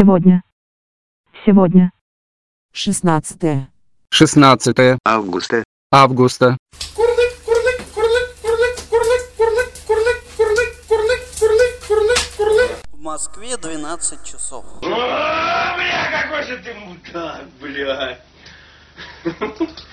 Сегодня. Сегодня. 16 августа. В Москве 12 часов. О, бля, какой же ты мудак, бля.